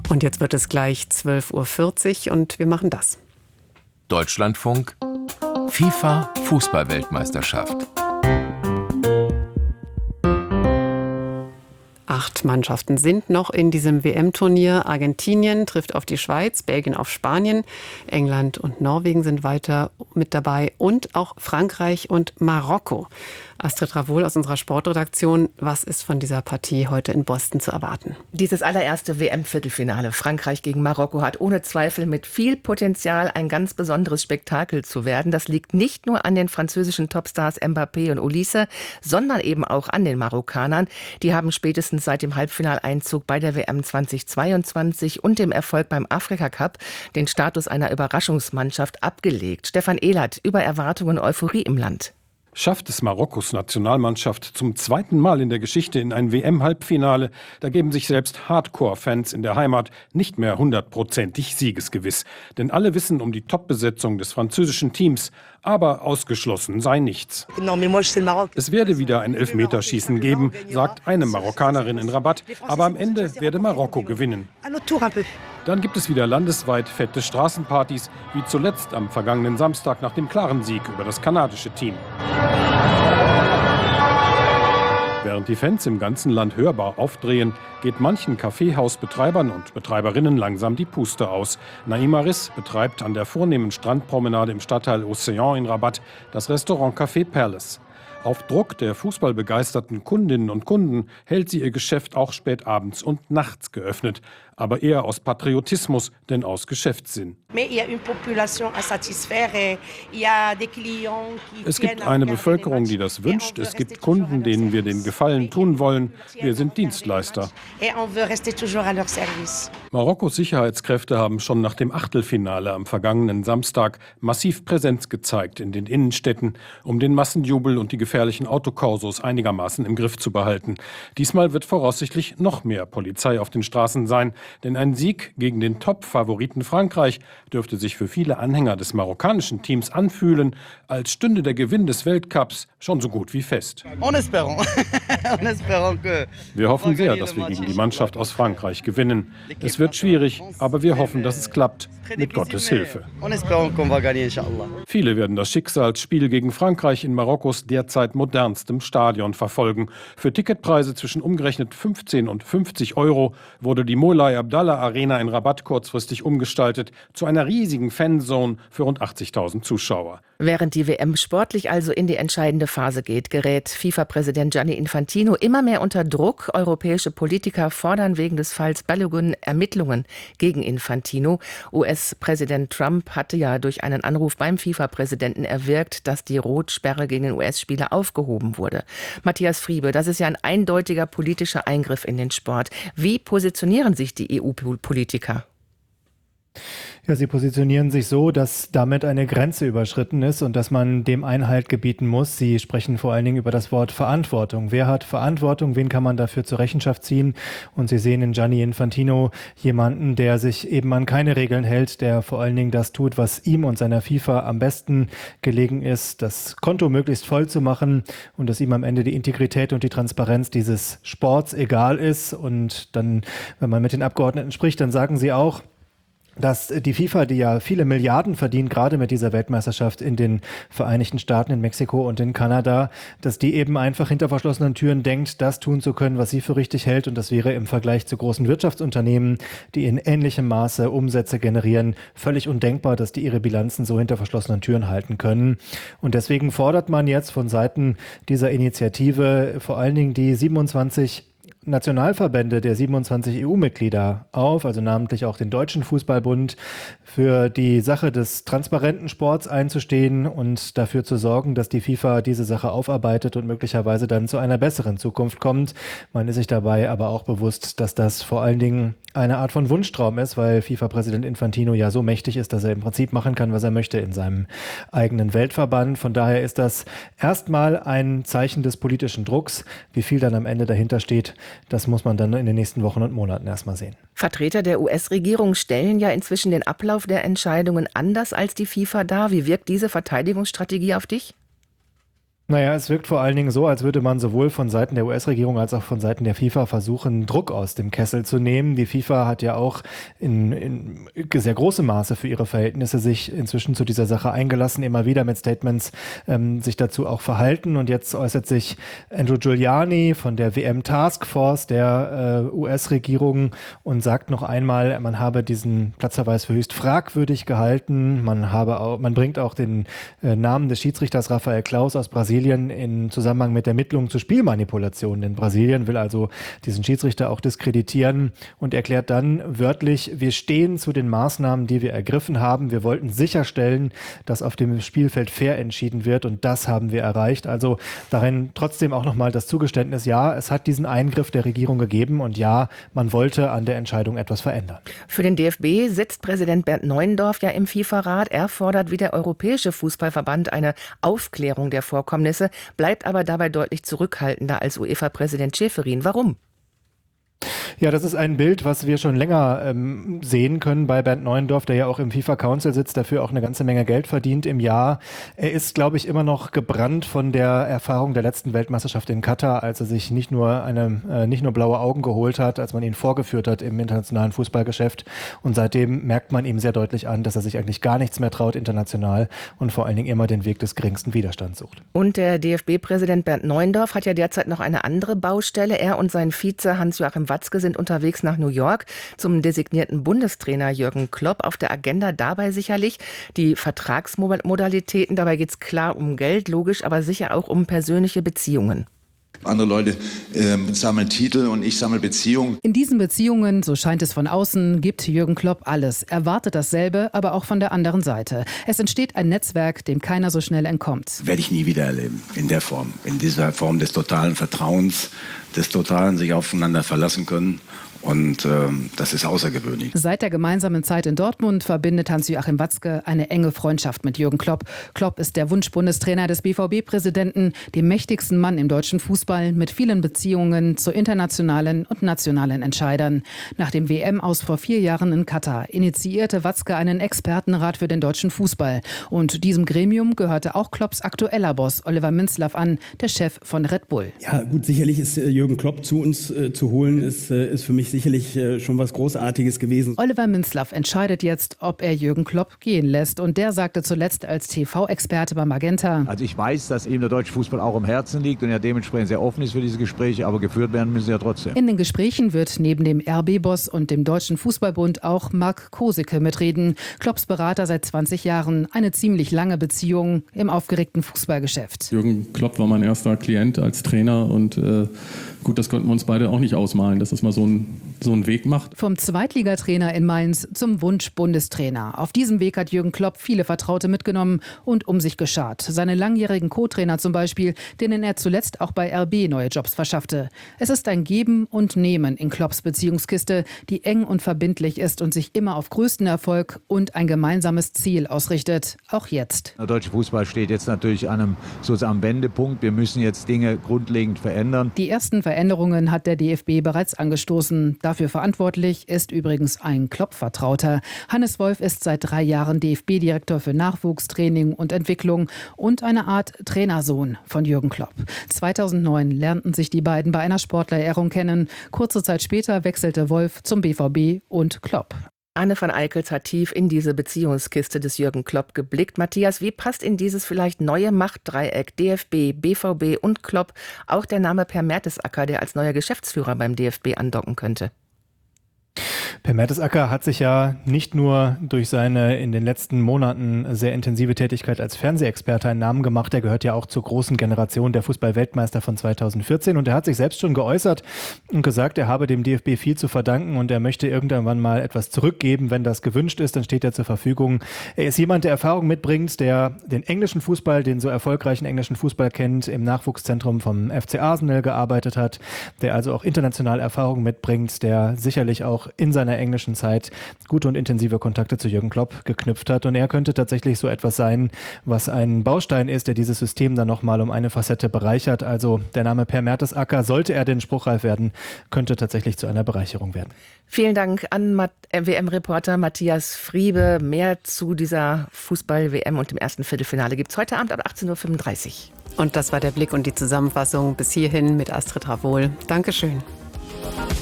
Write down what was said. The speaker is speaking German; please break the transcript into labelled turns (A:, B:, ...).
A: Und jetzt wird es gleich 12:40 Uhr und wir machen das.
B: Deutschlandfunk, FIFA Fußball-Weltmeisterschaft.
A: 8 Mannschaften sind noch in diesem WM-Turnier. Argentinien trifft auf die Schweiz, Belgien auf Spanien, England und Norwegen sind weiter mit dabei und auch Frankreich und Marokko. Astrid Ravoul aus unserer Sportredaktion, was ist von dieser Partie heute in Boston zu erwarten?
C: Dieses allererste WM-Viertelfinale Frankreich gegen Marokko hat ohne Zweifel mit viel Potenzial ein ganz besonderes Spektakel zu werden. Das liegt nicht nur an den französischen Topstars Mbappé und Olise, sondern eben auch an den Marokkanern. Die haben spätestens seit dem Halbfinaleinzug bei der WM 2022 und dem Erfolg beim Afrika-Cup den Status einer Überraschungsmannschaft abgelegt. Stefan Ehlert über Erwartungen und Euphorie im Land.
D: Schafft es Marokkos Nationalmannschaft zum zweiten Mal in der Geschichte in ein WM-Halbfinale, da geben sich selbst Hardcore-Fans in der Heimat nicht mehr 100%ig siegesgewiss. Denn alle wissen um die Top-Besetzung des französischen Teams, aber ausgeschlossen sei nichts. Es werde wieder ein Elfmeterschießen geben, sagt eine Marokkanerin in Rabat, aber am Ende werde Marokko gewinnen. Dann gibt es wieder landesweit fette Straßenpartys, wie zuletzt am vergangenen Samstag nach dem klaren Sieg über das kanadische Team. Während die Fans im ganzen Land hörbar aufdrehen, geht manchen Kaffeehausbetreibern und Betreiberinnen langsam die Puste aus. Naima Riss betreibt an der vornehmen Strandpromenade im Stadtteil Océan in Rabat das Restaurant Café Palace. Auf Druck der fußballbegeisterten Kundinnen und Kunden hält sie ihr Geschäft auch spät abends und nachts geöffnet. Aber eher aus Patriotismus, denn aus Geschäftssinn. Es gibt eine Bevölkerung, die das wünscht. Es gibt Kunden, denen wir den Gefallen tun wollen. Wir sind Dienstleister. Marokkos Sicherheitskräfte haben schon nach dem Achtelfinale am vergangenen Samstag massiv Präsenz gezeigt in den Innenstädten, um den Massenjubel und die gefährlichen Autokorsos einigermaßen im Griff zu behalten. Diesmal wird voraussichtlich noch mehr Polizei auf den Straßen sein. Denn ein Sieg gegen den Top-Favoriten Frankreich dürfte sich für viele Anhänger des marokkanischen Teams anfühlen, als stünde der Gewinn des Weltcups schon so gut wie fest. Wir hoffen sehr, dass wir gegen die Mannschaft aus Frankreich gewinnen. Es wird schwierig, aber wir hoffen, dass es klappt, mit Gottes Hilfe. Viele werden das Schicksalsspiel gegen Frankreich in Marokkos derzeit modernstem Stadion verfolgen. Für Ticketpreise zwischen umgerechnet 15 und 50 Euro wurde die Moulay Abdallah Arena in Rabat kurzfristig umgestaltet zu einer riesigen Fanzone für rund 80.000 Zuschauer.
C: Während die WM sportlich also in die entscheidende Phase geht, gerät FIFA-Präsident Gianni Infantino immer mehr unter Druck. Europäische Politiker fordern wegen des Falls Balogun Ermittlungen gegen Infantino. US-Präsident Trump hatte ja durch einen Anruf beim FIFA-Präsidenten erwirkt, dass die Rotsperre gegen den US-Spieler aufgehoben wurde. Matthias Friebe, das ist ja ein eindeutiger politischer Eingriff in den Sport. Wie positionieren sich die EU-Politiker?
E: Ja, sie positionieren sich so, dass damit eine Grenze überschritten ist und dass man dem Einhalt gebieten muss. Sie sprechen vor allen Dingen über das Wort Verantwortung. Wer hat Verantwortung? Wen kann man dafür zur Rechenschaft ziehen? Und sie sehen in Gianni Infantino jemanden, der sich eben an keine Regeln hält, der vor allen Dingen das tut, was ihm und seiner FIFA am besten gelegen ist, das Konto möglichst voll zu machen und dass ihm am Ende die Integrität und die Transparenz dieses Sports egal ist. Und dann, wenn man mit den Abgeordneten spricht, dann sagen sie auch, dass die FIFA, die ja viele Milliarden verdient, gerade mit dieser Weltmeisterschaft in den Vereinigten Staaten, in Mexiko und in Kanada, dass die eben einfach hinter verschlossenen Türen denkt, das tun zu können, was sie für richtig hält. Und das wäre im Vergleich zu großen Wirtschaftsunternehmen, die in ähnlichem Maße Umsätze generieren, völlig undenkbar, dass die ihre Bilanzen so hinter verschlossenen Türen halten können. Und deswegen fordert man jetzt von Seiten dieser Initiative vor allen Dingen die 27 Nationalverbände der 27 EU-Mitglieder auf, also namentlich auch den Deutschen Fußballbund, für die Sache des transparenten Sports einzustehen und dafür zu sorgen, dass die FIFA diese Sache aufarbeitet und möglicherweise dann zu einer besseren Zukunft kommt. Man ist sich dabei aber auch bewusst, dass das vor allen Dingen eine Art von Wunschtraum ist, weil FIFA-Präsident Infantino ja so mächtig ist, dass er im Prinzip machen kann, was er möchte in seinem eigenen Weltverband. Von daher ist das erstmal ein Zeichen des politischen Drucks. Wie viel dann am Ende dahinter steht, das muss man dann in den nächsten Wochen und Monaten erstmal sehen.
C: Vertreter der US-Regierung stellen ja inzwischen den Ablauf der Entscheidungen anders als die FIFA dar. Wie wirkt diese Verteidigungsstrategie auf dich?
E: Naja, es wirkt vor allen Dingen so, als würde man sowohl von Seiten der US-Regierung als auch von Seiten der FIFA versuchen, Druck aus dem Kessel zu nehmen. Die FIFA hat ja auch in sehr großem Maße für ihre Verhältnisse sich inzwischen zu dieser Sache eingelassen, immer wieder mit Statements sich dazu auch verhalten. Und jetzt äußert sich Andrew Giuliani von der WM-Taskforce der US-Regierung und sagt noch einmal, man habe diesen Platzverweis für höchst fragwürdig gehalten. Man bringt auch den Namen des Schiedsrichters Rafael Klaus aus Brasilien in Zusammenhang mit Ermittlungen zu Spielmanipulationen. Denn Brasilien will also diesen Schiedsrichter auch diskreditieren und erklärt dann wörtlich, wir stehen zu den Maßnahmen, die wir ergriffen haben. Wir wollten sicherstellen, dass auf dem Spielfeld fair entschieden wird und das haben wir erreicht. Also darin trotzdem auch nochmal das Zugeständnis, ja, es hat diesen Eingriff der Regierung gegeben und ja, man wollte an der Entscheidung etwas verändern.
C: Für den DFB sitzt Präsident Bernd Neuendorf ja im FIFA-Rat. Er fordert wie der Europäische Fußballverband eine Aufklärung der Vorkommnisse, bleibt aber dabei deutlich zurückhaltender als UEFA-Präsident Schäferin. Warum?
E: Ja, das ist ein Bild, was wir schon länger sehen können bei Bernd Neuendorf, der ja auch im FIFA Council sitzt, dafür auch eine ganze Menge Geld verdient im Jahr. Er ist, glaube ich, immer noch gebrannt von der Erfahrung der letzten Weltmeisterschaft in Katar, als er sich nicht nur blaue Augen geholt hat, als man ihn vorgeführt hat im internationalen Fußballgeschäft. Und seitdem merkt man ihm sehr deutlich an, dass er sich eigentlich gar nichts mehr traut international und vor allen Dingen immer den Weg des geringsten Widerstands sucht.
C: Und der DFB-Präsident Bernd Neuendorf hat ja derzeit noch eine andere Baustelle. Er und sein Vize Hans-Joachim Watzke sind unterwegs nach New York zum designierten Bundestrainer Jürgen Klopp. Auf der Agenda dabei sicherlich die Vertragsmodalitäten. Dabei geht es klar um Geld, logisch, aber sicher auch um persönliche Beziehungen.
F: Andere Leute sammeln Titel und ich sammle Beziehungen.
G: In diesen Beziehungen, so scheint es von außen, gibt Jürgen Klopp alles. Er wartet dasselbe, aber auch von der anderen Seite. Es entsteht ein Netzwerk, dem keiner so schnell entkommt.
H: Werde ich nie wieder erleben, in der Form. In dieser Form des totalen Vertrauens, des totalen sich aufeinander verlassen können. Und das ist außergewöhnlich.
G: Seit der gemeinsamen Zeit in Dortmund verbindet Hans-Joachim Watzke eine enge Freundschaft mit Jürgen Klopp. Klopp ist der Wunschbundestrainer des BVB-Präsidenten, dem mächtigsten Mann im deutschen Fußball mit vielen Beziehungen zu internationalen und nationalen Entscheidern. Nach dem WM-Aus vor 4 Jahren in Katar initiierte Watzke einen Expertenrat für den deutschen Fußball. Und diesem Gremium gehörte auch Klopps aktueller Boss Oliver Minzlaff an, der Chef von Red Bull.
I: Ja gut, sicherlich ist Jürgen Klopp zu uns zu holen, ist für mich sicherlich schon was Großartiges gewesen.
G: Oliver Minzlaff entscheidet jetzt, ob er Jürgen Klopp gehen lässt. Und der sagte zuletzt als TV-Experte bei Magenta:
J: Also ich weiß, dass ihm der deutsche Fußball auch am Herzen liegt und er dementsprechend sehr offen ist für diese Gespräche, aber geführt werden müssen sie ja trotzdem.
G: In den Gesprächen wird neben dem RB-Boss und dem Deutschen Fußballbund auch Marc Kosicke mitreden. Klopps Berater seit 20 Jahren. Eine ziemlich lange Beziehung im aufgeregten Fußballgeschäft.
K: Jürgen Klopp war mein erster Klient als Trainer und gut, das konnten wir uns beide auch nicht ausmalen, dass das mal so einen Weg macht.
G: Vom Zweitligatrainer in Mainz zum Wunsch-Bundestrainer. Auf diesem Weg hat Jürgen Klopp viele Vertraute mitgenommen und um sich geschart. Seine langjährigen Co-Trainer zum Beispiel, denen er zuletzt auch bei RB neue Jobs verschaffte. Es ist ein Geben und Nehmen in Klopps Beziehungskiste, die eng und verbindlich ist und sich immer auf größten Erfolg und ein gemeinsames Ziel ausrichtet. Auch jetzt.
J: Der deutsche Fußball steht jetzt natürlich an am Wendepunkt. Wir müssen jetzt Dinge grundlegend verändern.
G: Die ersten Veränderungen hat der DFB bereits angestoßen. Dafür verantwortlich ist übrigens ein Klopp-Vertrauter. Hannes Wolf ist seit 3 Jahren DFB-Direktor für Nachwuchstraining und Entwicklung und eine Art Trainersohn von Jürgen Klopp. 2009 lernten sich die beiden bei einer Sportlerehrung kennen. Kurze Zeit später wechselte Wolf zum BVB und Klopp.
C: Anne van Eickels hat tief in diese Beziehungskiste des Jürgen Klopp geblickt. Matthias, wie passt in dieses vielleicht neue Machtdreieck DFB, BVB und Klopp auch der Name Per Mertesacker, der als neuer Geschäftsführer beim DFB andocken könnte?
E: Per Mertesacker hat sich ja nicht nur durch seine in den letzten Monaten sehr intensive Tätigkeit als Fernsehexperte einen Namen gemacht, er gehört ja auch zur großen Generation der Fußball-Weltmeister von 2014 und er hat sich selbst schon geäußert und gesagt, er habe dem DFB viel zu verdanken und er möchte irgendwann mal etwas zurückgeben, wenn das gewünscht ist, dann steht er zur Verfügung. Er ist jemand, der Erfahrung mitbringt, der den englischen Fußball, den so erfolgreichen englischen Fußball kennt, im Nachwuchszentrum vom FC Arsenal gearbeitet hat, der also auch international Erfahrung mitbringt, der sicherlich auch in seiner seiner englischen Zeit gute und intensive Kontakte zu Jürgen Klopp geknüpft hat. Und er könnte tatsächlich so etwas sein, was ein Baustein ist, der dieses System dann nochmal um eine Facette bereichert. Also der Name Per Mertesacker, sollte er denn spruchreif werden, könnte tatsächlich zu einer Bereicherung werden.
C: Vielen Dank an WM-Reporter Matthias Friebe. Mehr zu dieser Fußball-WM und dem ersten Viertelfinale gibt es heute Abend ab 18.35 Uhr.
A: Und das war der Blick und die Zusammenfassung bis hierhin mit Astrid Ravohl. Dankeschön.